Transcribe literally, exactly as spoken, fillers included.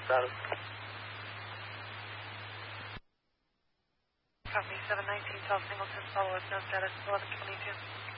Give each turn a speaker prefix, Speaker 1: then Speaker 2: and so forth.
Speaker 1: status.
Speaker 2: Copy, seven nineteen South Singleton, follow us, no status, eleven twenty-two.